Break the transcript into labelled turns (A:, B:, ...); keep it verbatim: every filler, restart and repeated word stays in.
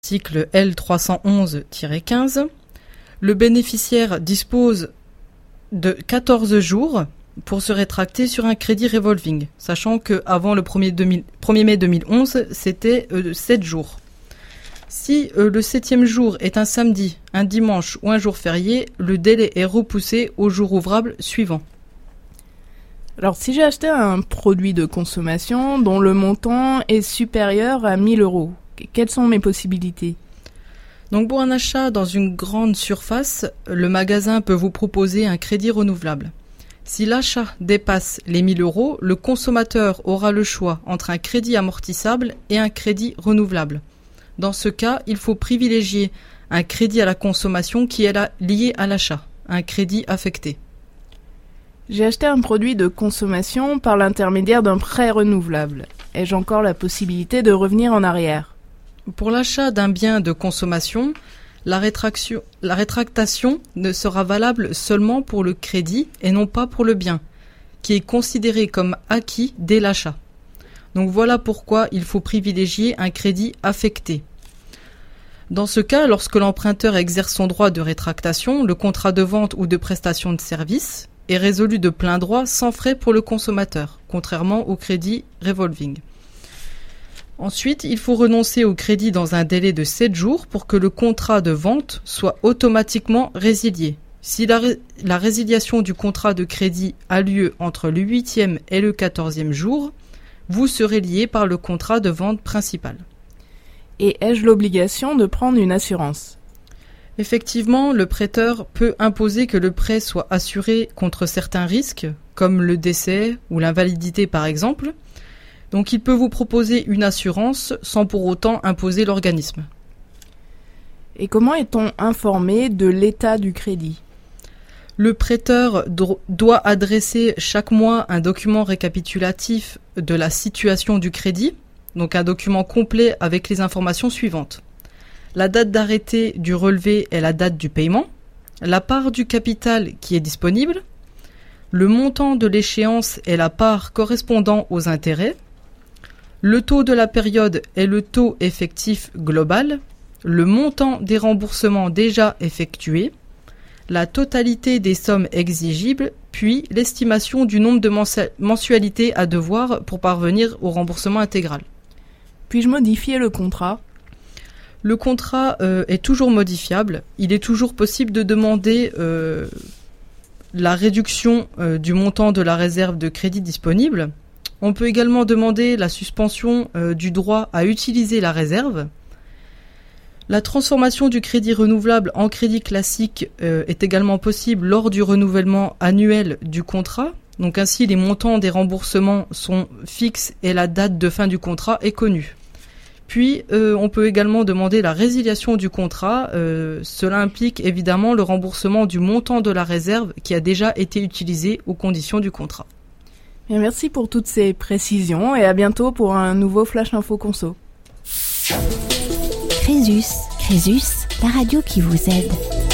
A: Article L trois cent onze tiret quinze, le bénéficiaire dispose de quatorze jours pour se rétracter sur un crédit revolving, sachant qu'avant le premier mai deux mille onze, c'était euh, sept jours. Si euh, le septième jour est un samedi, un dimanche ou un jour férié, le délai est repoussé au jour ouvrable suivant.
B: Alors, si j'ai acheté un produit de consommation dont le montant est supérieur à mille euros, quelles sont mes possibilités ?
A: Donc, pour un achat dans une grande surface, le magasin peut vous proposer un crédit renouvelable. Si l'achat dépasse les mille euros, le consommateur aura le choix entre un crédit amortissable et un crédit renouvelable. Dans ce cas, il faut privilégier un crédit à la consommation qui est lié à l'achat, un crédit affecté.
B: J'ai acheté un produit de consommation par l'intermédiaire d'un prêt renouvelable. Ai-je encore la possibilité de revenir en arrière ?
A: Pour l'achat d'un bien de consommation, la, rétraction, la rétractation ne sera valable seulement pour le crédit et non pas pour le bien, qui est considéré comme acquis dès l'achat. Donc voilà pourquoi il faut privilégier un crédit affecté. Dans ce cas, lorsque l'emprunteur exerce son droit de rétractation, le contrat de vente ou de prestation de service est résolu de plein droit sans frais pour le consommateur, contrairement au crédit revolving. Ensuite, il faut renoncer au crédit dans un délai de sept jours pour que le contrat de vente soit automatiquement résilié. Si la, ré- la résiliation du contrat de crédit a lieu entre le huitième et le quatorzième jour, vous serez lié par le contrat de vente principal.
B: Et ai-je l'obligation de prendre une assurance ?
A: Effectivement, le prêteur peut imposer que le prêt soit assuré contre certains risques, comme le décès ou l'invalidité par exemple. Donc il peut vous proposer une assurance sans pour autant imposer l'organisme.
B: Et comment est-on informé de l'état du crédit ?
A: Le prêteur do- doit adresser chaque mois un document récapitulatif de la situation du crédit, donc un document complet avec les informations suivantes. La date d'arrêté du relevé est la date du paiement, la part du capital qui est disponible, le montant de l'échéance est la part correspondant aux intérêts, le taux de la période est le taux effectif global, le montant des remboursements déjà effectués, la totalité des sommes exigibles, puis l'estimation du nombre de mensu- mensualités à devoir pour parvenir au remboursement intégral.
B: Puis-je modifier le contrat ?
A: Le contrat euh, est toujours modifiable. Il est toujours possible de demander euh, la réduction euh, du montant de la réserve de crédit disponible. On peut également demander la suspension euh, du droit à utiliser la réserve. La transformation du crédit renouvelable en crédit classique euh, est également possible lors du renouvellement annuel du contrat. Donc ainsi, les montants des remboursements sont fixes et la date de fin du contrat est connue. Puis, euh, on peut également demander la résiliation du contrat. Euh, cela implique évidemment le remboursement du montant de la réserve qui a déjà été utilisé aux conditions du contrat.
B: Bien, merci pour toutes ces précisions et à bientôt pour un nouveau Flash Info Conso.
C: Crésus, Crésus, la radio qui vous aide.